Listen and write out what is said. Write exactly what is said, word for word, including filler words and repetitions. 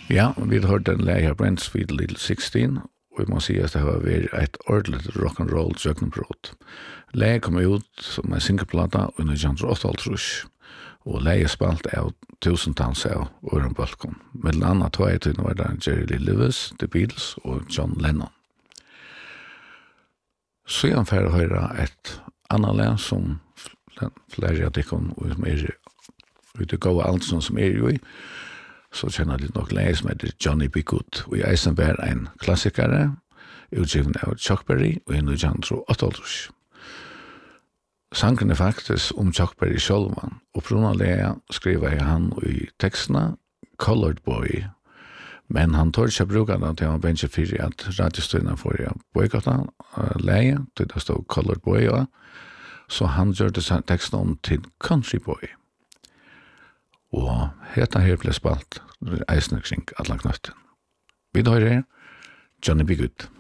Ja, vi har hørt en leie av Brentfield Little sixteen, og vi må si at det har vært et ordentlig rock'n'roll søknebrot. Leie kom ut som en singelplata under nitton åttaogtrýss, og leie spalt av tusentals av Oren Balkon. Med annet tog jeg til var det Jerry Lee Lewis, The Beatles og John Lennon. Så jeg får høre et annet leie som flere av dikken som er ute gå alt som er jo i, så kjenner de nok leie som heter Johnny B. Good, og jeg som er en klassikere, utgiven av Chuck Berry, og i nitton åttaogtrýss. Sangen er faktisk om Chuck Berry sjølvan, og på grunn av det skriver jeg han i tekstene Colored Boy, men han tør ikke bruke det til han bencher for at radiostøyene får jeg boykotta uh, leie, til det stod Colored Boy, ja. Så han gjør det teksten om til Country Boy. Og heta her ble spalt eisende kring alle knøtten. Vi tar her, Johnny B. Good.